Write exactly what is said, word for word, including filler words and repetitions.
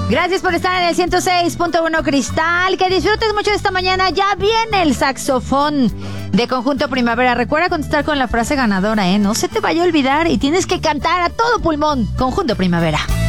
Gracias por estar en el ciento seis punto uno Cristal. Que disfrutes mucho esta mañana. Ya viene el saxofón de Conjunto Primavera. Recuerda contestar con la frase ganadora, ¿eh? No se te vaya a olvidar y tienes que cantar a todo pulmón. Conjunto Primavera.